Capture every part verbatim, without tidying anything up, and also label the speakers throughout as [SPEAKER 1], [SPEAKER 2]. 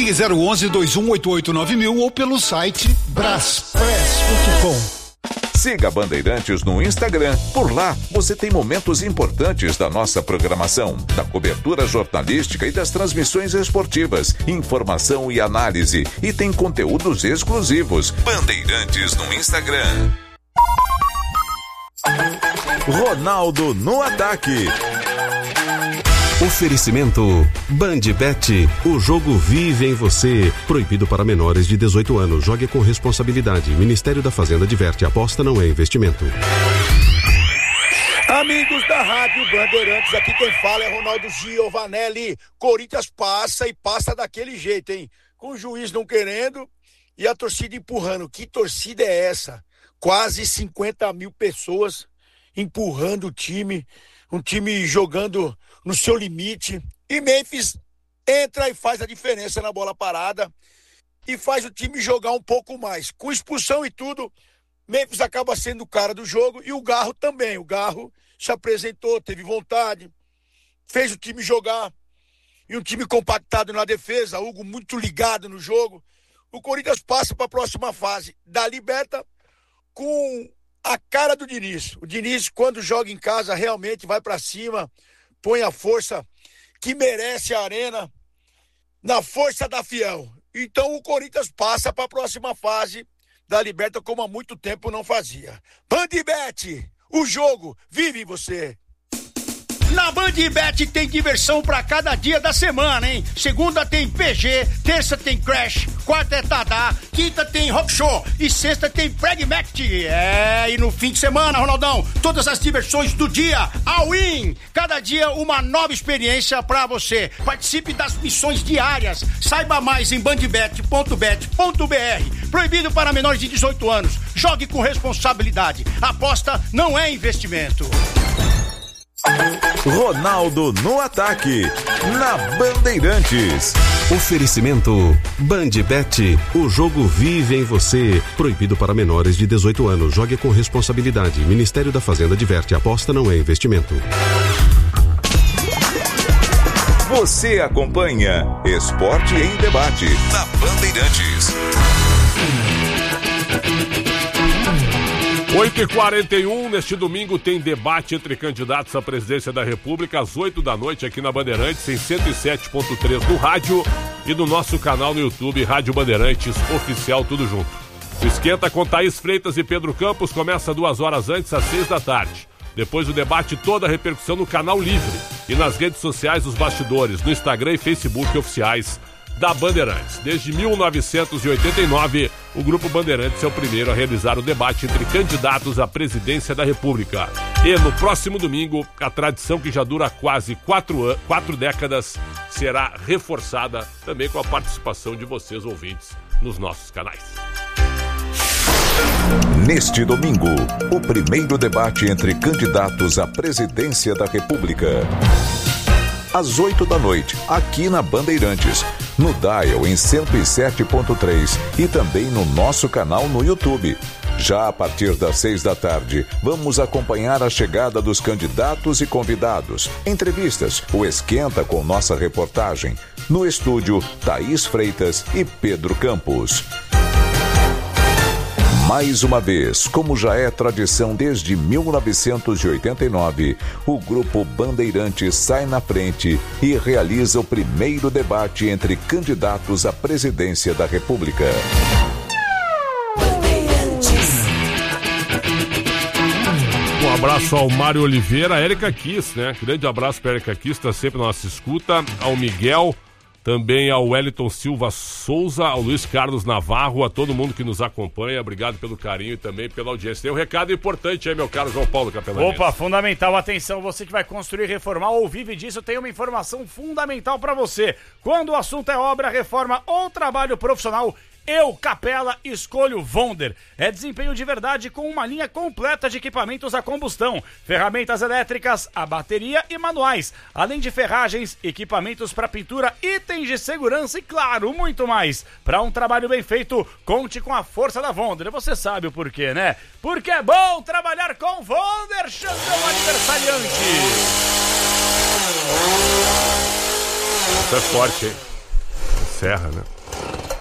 [SPEAKER 1] Ligue zero onze, dois um oito oito nove mil ou pelo site braspress ponto com.
[SPEAKER 2] Siga Bandeirantes no Instagram. Por lá, você tem momentos importantes da nossa programação, da cobertura jornalística e das transmissões esportivas, informação e análise. E tem conteúdos exclusivos. Bandeirantes no Instagram.
[SPEAKER 3] Ronaldo no ataque.
[SPEAKER 4] Oferecimento Bandbet, o jogo vive em você. Proibido para menores de dezoito anos. Jogue com responsabilidade. Ministério da Fazenda adverte: aposta não é investimento.
[SPEAKER 5] Amigos da Rádio Bandeirantes, aqui quem fala é Ronaldo Giovanelli. Corinthians passa e passa daquele jeito, hein? Com o juiz não querendo e a torcida empurrando. Que torcida é essa? Quase cinquenta mil pessoas empurrando o time, um time jogando no seu limite, e Memphis entra e faz a diferença na bola parada e faz o time jogar um pouco mais. Com expulsão e tudo, Memphis acaba sendo o cara do jogo, e o Garro também. O Garro se apresentou, teve vontade, fez o time jogar, e um time compactado na defesa, Hugo muito ligado no jogo. O Corinthians passa para a próxima fase da Liberta com a cara do Diniz. O Diniz, quando joga em casa, realmente vai para cima, põe a força que merece a Arena, na força da Fiel. Então o Corinthians passa para a próxima fase da Liberta, como há muito tempo não fazia. Bandbet, o jogo vive em você.
[SPEAKER 6] Na Bandbet tem diversão pra cada dia da semana, hein? Segunda tem P G, terça tem Crash, quarta é Tadá, quinta tem Rock Show e sexta tem Pragmatic. É, e no fim de semana, Ronaldão, todas as diversões do dia, all-in. Cada dia uma nova experiência pra você. Participe das missões diárias. Saiba mais em bandbet ponto bet ponto b r. Proibido para menores de dezoito anos. Jogue com responsabilidade. Aposta não é investimento.
[SPEAKER 3] Ronaldo no ataque, na Bandeirantes.
[SPEAKER 4] Oferecimento Bandbet, o jogo vive em você. Proibido para menores de dezoito anos. Jogue com responsabilidade. Ministério da Fazenda adverte: aposta não é investimento.
[SPEAKER 2] Você acompanha Esporte em Debate na Bandeirantes.
[SPEAKER 7] oito e quarenta e um, neste domingo tem debate entre candidatos à presidência da República às oito da noite aqui na Bandeirantes, em cento e sete ponto três do rádio e no nosso canal no YouTube, Rádio Bandeirantes Oficial, tudo junto. O Esquenta com Thaís Freitas e Pedro Campos começa duas horas antes, às seis da tarde. Depois do debate, toda a repercussão no canal Livre e nas redes sociais dos bastidores, no Instagram e Facebook oficiais da Bandeirantes. Desde mil novecentos e oitenta e nove, o Grupo Bandeirantes é o primeiro a realizar o debate entre candidatos à presidência da República. E no próximo domingo, a tradição que já dura quase quatro, an- quatro décadas será reforçada também com a participação de vocês, ouvintes, nos nossos canais.
[SPEAKER 2] Neste domingo, o primeiro debate entre candidatos à presidência da República. Às oito da noite, aqui na Bandeirantes, no Dial em cento e sete ponto três e também no nosso canal no YouTube. Já a partir das seis da tarde, vamos acompanhar a chegada dos candidatos e convidados. Entrevistas, o Esquenta com nossa reportagem. No estúdio, Thaís Freitas e Pedro Campos. Mais uma vez, como já é tradição desde mil novecentos e oitenta e nove, o Grupo Bandeirantes sai na frente e realiza o primeiro debate entre candidatos à presidência da República.
[SPEAKER 7] Um abraço ao Mário Oliveira, a Érica Kiss, né? Grande abraço para a Érica Kiss, está sempre na nossa escuta, ao Miguel, também ao Wellington Silva Souza, ao Luiz Carlos Navarro, a todo mundo que nos acompanha. Obrigado pelo carinho e também pela audiência. Tem um recado importante aí, meu caro João Paulo Capelani.
[SPEAKER 8] Opa, fundamental. Atenção, você que vai construir, reformar ou vive disso, tem uma informação fundamental para você. Quando o assunto é obra, reforma ou trabalho profissional, eu, Capela, escolho Vonder. É desempenho de verdade com uma linha completa de equipamentos a combustão, ferramentas elétricas, a bateria e manuais, além de ferragens, equipamentos para pintura, itens de segurança e, claro, muito mais. Para um trabalho bem feito, conte com a força da Vonder. Você sabe o porquê, né? Porque é bom trabalhar com Vonder. Chama o aniversariante.
[SPEAKER 7] Isso é forte, hein? Serra, né?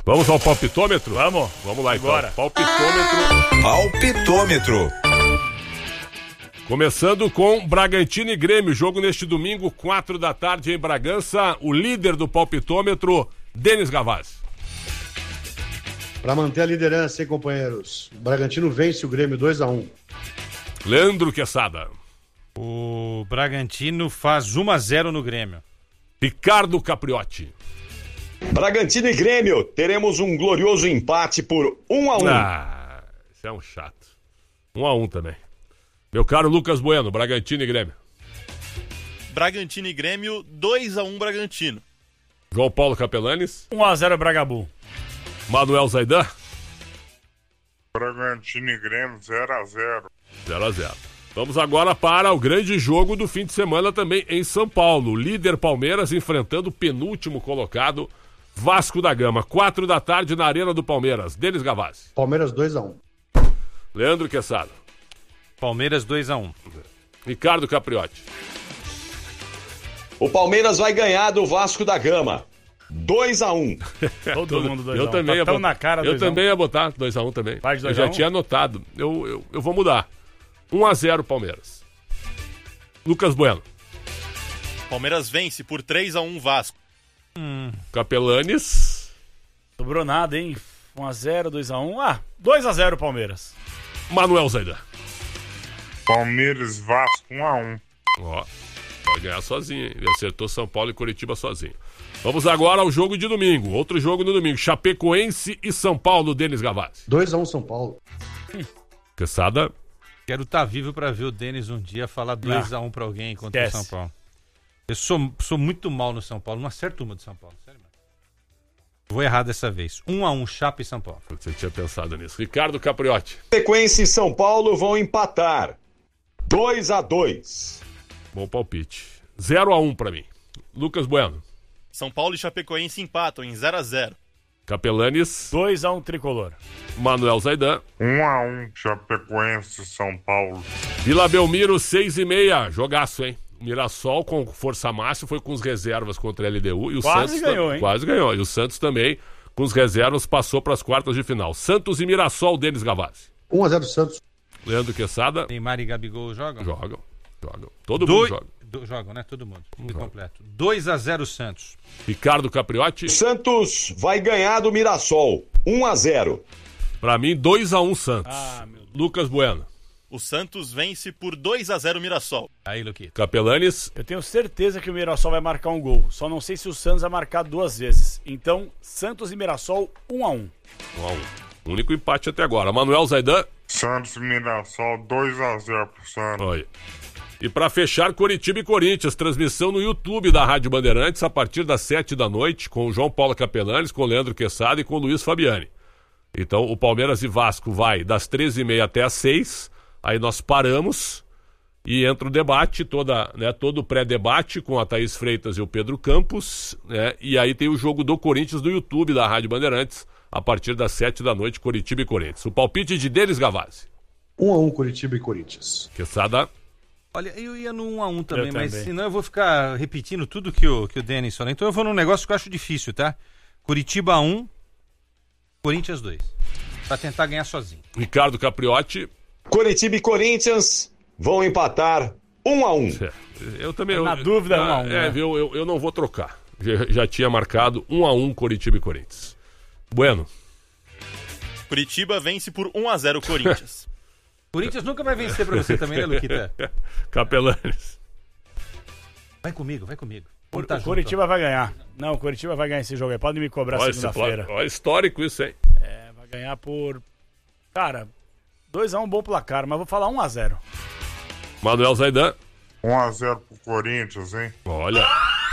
[SPEAKER 7] Vamos ao palpitômetro?
[SPEAKER 8] Vamos.
[SPEAKER 7] Vamos lá,
[SPEAKER 8] Agora.
[SPEAKER 7] então. Palpitômetro.
[SPEAKER 2] Palpitômetro.
[SPEAKER 7] Começando com Bragantino e Grêmio. Jogo neste domingo, quatro da tarde em Bragança. O líder do palpitômetro, Denis Gavazzi.
[SPEAKER 9] Para manter a liderança, hein, companheiros? O Bragantino vence o Grêmio dois a um.
[SPEAKER 7] Leandro Quesada.
[SPEAKER 10] O Bragantino faz um a zero no Grêmio.
[SPEAKER 7] Ricardo Capriotti.
[SPEAKER 11] Bragantino e Grêmio, teremos um glorioso empate por um a um.
[SPEAKER 7] Ah, isso é um chato. um a um também. Meu caro Lucas Bueno, Bragantino e Grêmio.
[SPEAKER 12] Bragantino e Grêmio, dois a um Bragantino.
[SPEAKER 7] João Paulo Capelanes.
[SPEAKER 8] um a zero Bragabu.
[SPEAKER 7] Manuel Zaidan.
[SPEAKER 13] Bragantino e Grêmio, zero a zero.
[SPEAKER 7] zero a zero. Vamos agora para o grande jogo do fim de semana também em São Paulo. O líder Palmeiras enfrentando o penúltimo colocado, Vasco da Gama. quatro da tarde na Arena do Palmeiras. Denis Gavazzi.
[SPEAKER 9] Palmeiras dois a um.
[SPEAKER 7] Leandro Quesada.
[SPEAKER 10] Palmeiras dois a um.
[SPEAKER 7] Ricardo Capriotti.
[SPEAKER 11] O Palmeiras vai ganhar do Vasco da Gama. dois a um.
[SPEAKER 8] Todo mundo dois a um.
[SPEAKER 7] Eu também ia
[SPEAKER 8] tá
[SPEAKER 7] botar,
[SPEAKER 8] na cara
[SPEAKER 7] eu também ia botar dois a um também. Eu já tinha anotado. Eu, eu, eu vou mudar. um a zero Palmeiras. Lucas Bueno.
[SPEAKER 12] Palmeiras vence por três a um Vasco.
[SPEAKER 8] Hum.
[SPEAKER 7] Capelanes.
[SPEAKER 8] Sobrou nada, hein? um a zero, dois a um. Ah, dois a zero Palmeiras.
[SPEAKER 7] Manuel Zaidan.
[SPEAKER 13] Palmeiras, Vasco, um a um.
[SPEAKER 7] Ó, vai ganhar sozinho, hein? Ele acertou São Paulo e Curitiba sozinho. Vamos agora ao jogo de domingo. Outro jogo no domingo. Chapecoense e São Paulo, Denis Gavazzi.
[SPEAKER 9] dois a um São Paulo.
[SPEAKER 7] Hum. Quesada.
[SPEAKER 10] Quero estar vivo para ver o Denis um dia falar dois a um para alguém contra
[SPEAKER 8] Esquece.
[SPEAKER 10] o São Paulo. Eu sou, sou muito mal no São Paulo. Não acerto uma do São Paulo. Sério, mano. Vou errar dessa vez. um a um Chape e São Paulo.
[SPEAKER 7] Você tinha pensado nisso. Ricardo Capriotti.
[SPEAKER 11] Sequência e São Paulo vão empatar. dois a dois.
[SPEAKER 7] Bom palpite. zero a um para mim. Lucas Bueno.
[SPEAKER 12] São Paulo e Chapecoense empatam em zero a zero.
[SPEAKER 7] Capelanes.
[SPEAKER 8] dois a um Tricolor.
[SPEAKER 7] Manuel Zaidan.
[SPEAKER 13] um a um Chapecoense, São Paulo.
[SPEAKER 7] Vila Belmiro, seis e meia. Jogaço, hein? Mirassol com força máxima foi com os reservas contra a L D U. E o
[SPEAKER 8] quase
[SPEAKER 7] Santos
[SPEAKER 8] ganhou, hein?
[SPEAKER 7] Quase ganhou. E o Santos também, com os reservas, passou para as quartas de final. Santos e Mirassol, Denis Gavazzi.
[SPEAKER 9] um a zero Santos.
[SPEAKER 7] Leandro Quesada.
[SPEAKER 10] Neymar e Gabigol jogam?
[SPEAKER 7] Jogam. Jogam. Todo
[SPEAKER 10] Doi...
[SPEAKER 7] mundo joga.
[SPEAKER 10] Do... Jogam, né? Todo mundo. Tudo completo. dois a zero Santos.
[SPEAKER 7] Ricardo Capriotti.
[SPEAKER 11] Santos vai ganhar do Mirassol. um a zero.
[SPEAKER 7] Pra mim, dois a um Santos.
[SPEAKER 8] Ah, meu Deus.
[SPEAKER 7] Lucas Bueno.
[SPEAKER 12] O Santos vence por dois a zero Mirassol.
[SPEAKER 10] Aí, Luquito.
[SPEAKER 7] Capelanes.
[SPEAKER 8] Eu tenho certeza que o Mirassol vai marcar um gol. Só não sei se o Santos vai marcar duas vezes. Então, Santos e Mirassol, um a um.
[SPEAKER 7] um a um. Único empate até agora. Manuel Zaidan.
[SPEAKER 13] Santos e Mirassol, dois a zero pro Santos.
[SPEAKER 7] Olha. E para fechar, Coritiba e Corinthians, transmissão no YouTube da Rádio Bandeirantes a partir das sete da noite, com o João Paulo Capelanes, com o Leandro Quesada e com o Luiz Fabiani. Então, o Palmeiras e Vasco vai das treze e meia até as seis, aí nós paramos e entra o debate, toda, né, todo o pré-debate com a Thaís Freitas e o Pedro Campos, né, e aí tem o jogo do Corinthians no YouTube da Rádio Bandeirantes, a partir das sete da noite, Coritiba e Corinthians. O palpite de Denis Gavazzi.
[SPEAKER 9] um a um Coritiba e Corinthians.
[SPEAKER 7] Quesada.
[SPEAKER 10] Olha, eu ia no um a um também,
[SPEAKER 8] Eu
[SPEAKER 10] mas
[SPEAKER 8] também.
[SPEAKER 10] senão eu vou ficar repetindo tudo que o, que o Denis falou. Então eu vou num negócio que eu acho difícil, tá? Curitiba um, Corinthians dois. Pra tentar ganhar sozinho.
[SPEAKER 7] Ricardo Capriotti.
[SPEAKER 11] Coritiba e Corinthians vão empatar um a um.
[SPEAKER 7] É, eu também.
[SPEAKER 8] Na
[SPEAKER 7] eu,
[SPEAKER 8] dúvida,
[SPEAKER 7] eu,
[SPEAKER 8] um a um,
[SPEAKER 7] É,
[SPEAKER 8] né?
[SPEAKER 7] viu, eu, eu não vou trocar. Já, já tinha marcado um a um Coritiba e Corinthians. Bueno.
[SPEAKER 12] Curitiba vence por um a zero Corinthians.
[SPEAKER 10] Corinthians nunca vai vencer pra você também, né, Luquita?
[SPEAKER 7] Capelanes.
[SPEAKER 10] Vai comigo, vai comigo.
[SPEAKER 8] O
[SPEAKER 10] Vamos tá junto,
[SPEAKER 8] Coritiba vai ganhar. Não, o Coritiba vai ganhar esse jogo aí. Pode me cobrar
[SPEAKER 7] Olha, esse
[SPEAKER 8] segunda-feira.
[SPEAKER 7] pla- olha, histórico isso, hein?
[SPEAKER 8] É, vai ganhar por... Cara, dois a um, bom placar, mas vou falar um a zero.
[SPEAKER 7] Manuel Zaidan.
[SPEAKER 13] um a zero pro Corinthians, hein?
[SPEAKER 7] Olha.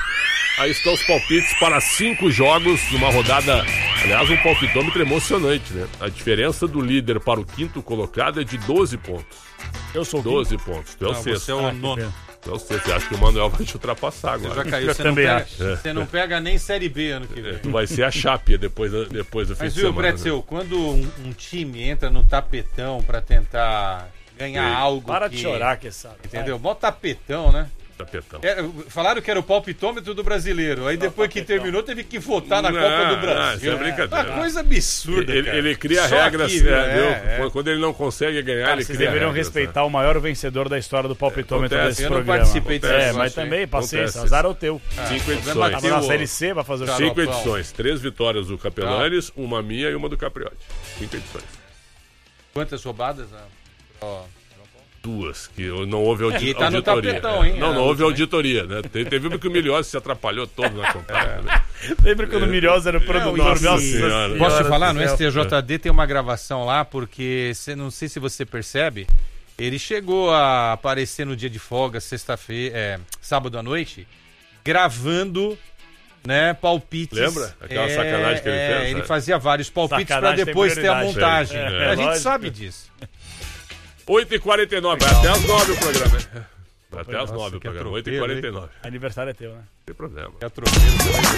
[SPEAKER 7] Aí estão os palpites para cinco jogos numa rodada. Aliás, um palpitômetro emocionante, né? A diferença do líder para o quinto colocado é de doze pontos.
[SPEAKER 8] Eu sou o
[SPEAKER 7] doze pontos. Tu é o
[SPEAKER 10] Não,
[SPEAKER 7] sexto.
[SPEAKER 10] você é o
[SPEAKER 8] Ah,
[SPEAKER 10] nono.
[SPEAKER 7] Tu é o sexto. Eu acho que o Manuel vai te ultrapassar
[SPEAKER 10] Você
[SPEAKER 7] agora.
[SPEAKER 10] já caiu.
[SPEAKER 8] Eu
[SPEAKER 10] Você não,
[SPEAKER 8] também
[SPEAKER 10] pega,
[SPEAKER 8] acho.
[SPEAKER 10] você não pega nem Série B ano que vem.
[SPEAKER 7] Tu vai ser a Chape depois, da- depois do fim
[SPEAKER 10] Mas
[SPEAKER 7] de
[SPEAKER 10] viu,
[SPEAKER 7] semana.
[SPEAKER 10] Bretzel,
[SPEAKER 7] né?
[SPEAKER 10] quando um, um time entra no tapetão pra tentar ganhar
[SPEAKER 7] Sim.
[SPEAKER 10] algo
[SPEAKER 8] Para
[SPEAKER 10] que...
[SPEAKER 8] de chorar, que sabe.
[SPEAKER 10] Entendeu? Bota tapetão, né?
[SPEAKER 7] Tapetão.
[SPEAKER 10] É, falaram que era o palpitômetro do brasileiro. Aí depois que terminou, teve que votar na
[SPEAKER 7] Não,
[SPEAKER 10] Copa do
[SPEAKER 7] não,
[SPEAKER 10] Brasil.
[SPEAKER 7] isso é brincadeira.
[SPEAKER 10] Uma coisa absurda,
[SPEAKER 7] Ele,
[SPEAKER 10] cara.
[SPEAKER 7] ele cria
[SPEAKER 10] Só
[SPEAKER 7] regras,
[SPEAKER 10] aqui,
[SPEAKER 7] é,
[SPEAKER 10] é,
[SPEAKER 7] viu?
[SPEAKER 10] é.
[SPEAKER 7] Quando ele não consegue ganhar,
[SPEAKER 8] Cara,
[SPEAKER 7] ele
[SPEAKER 8] vocês
[SPEAKER 7] cria
[SPEAKER 8] deveriam
[SPEAKER 7] regras,
[SPEAKER 8] respeitar o maior vencedor da história do palpitômetro
[SPEAKER 7] Acontece,
[SPEAKER 8] desse
[SPEAKER 10] eu não
[SPEAKER 8] programa.
[SPEAKER 10] participei desse
[SPEAKER 8] É,
[SPEAKER 10] negócio
[SPEAKER 8] mas
[SPEAKER 10] aí.
[SPEAKER 8] também, paciência,
[SPEAKER 7] Acontece.
[SPEAKER 8] azar é o teu.
[SPEAKER 7] Cinco
[SPEAKER 8] Ah,
[SPEAKER 7] edições.
[SPEAKER 8] Tava na Série C, vai fazer o quê?
[SPEAKER 7] Cinco edições. Três vitórias do Capelanes, uma minha e uma do Capriotti. Cinco edições.
[SPEAKER 10] Quantas roubadas? Ah, ó.
[SPEAKER 7] Duas, que não houve audi
[SPEAKER 10] E tá no
[SPEAKER 7] auditoria.
[SPEAKER 10] tapetão, hein?
[SPEAKER 7] Não,
[SPEAKER 10] É,
[SPEAKER 7] não houve
[SPEAKER 10] última,
[SPEAKER 7] auditoria, né? Te- Teve uma que o Milhosa se atrapalhou todo na contagem. Né?
[SPEAKER 8] Lembra quando o Milhosa era o produtor?
[SPEAKER 7] Nossa
[SPEAKER 8] Nossa
[SPEAKER 7] Senhora.
[SPEAKER 10] Posso te falar? No
[SPEAKER 8] do céu.
[SPEAKER 10] S T J D tem uma gravação lá, porque cê, não sei se você percebe, ele chegou a aparecer no dia de folga, sexta-feira, é, sábado à noite, gravando, né, palpites.
[SPEAKER 7] Lembra? Aquela
[SPEAKER 10] É,
[SPEAKER 7] sacanagem que ele
[SPEAKER 10] é,
[SPEAKER 7] fez,
[SPEAKER 10] Ele
[SPEAKER 7] né?
[SPEAKER 10] fazia vários palpites para
[SPEAKER 8] Sacanagem tem
[SPEAKER 10] depois ter a
[SPEAKER 8] prioridade.
[SPEAKER 10] montagem.
[SPEAKER 8] É,
[SPEAKER 10] a
[SPEAKER 8] é,
[SPEAKER 10] gente
[SPEAKER 8] lógico.
[SPEAKER 10] sabe disso.
[SPEAKER 7] oito e quarenta e nove, vai até as nove o programa. hein? Vai até as
[SPEAKER 10] Nossa,
[SPEAKER 7] nove o
[SPEAKER 10] que
[SPEAKER 7] programa, oito e
[SPEAKER 10] atropelo,
[SPEAKER 7] quarenta e nove.
[SPEAKER 8] Aniversário é teu, né?
[SPEAKER 7] Não tem problema.
[SPEAKER 10] Que atropelo.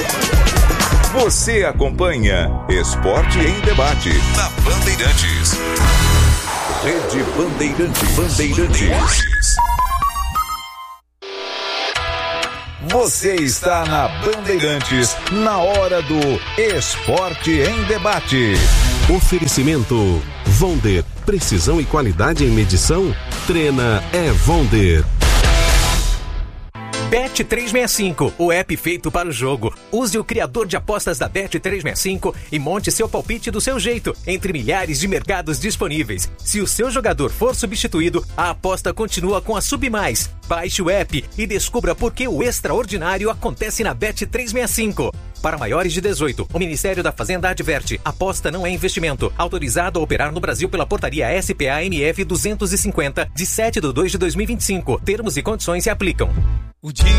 [SPEAKER 2] Você acompanha Esporte em Debate na Bandeirantes. Rede Bandeirantes. Bandeirantes. Você está na Bandeirantes, na hora do Esporte em Debate.
[SPEAKER 4] Oferecimento Vonder. Precisão e qualidade em medição? Treina é Vonder.
[SPEAKER 14] Bet trezentos e sessenta e cinco, o app feito para o jogo. Use o criador de apostas da Bet trezentos e sessenta e cinco e monte seu palpite do seu jeito, entre milhares de mercados disponíveis. Se o seu jogador for substituído, a aposta continua com a Submais. Baixe o app e descubra por que o extraordinário acontece na Bet trezentos e sessenta e cinco. Para maiores de dezoito, o Ministério da Fazenda adverte: aposta não é investimento. Autorizado a operar no Brasil pela portaria S P A M F duzentos e cinquenta, de sete de dois de dois mil e vinte e cinco. Termos e condições se aplicam.
[SPEAKER 15] O dia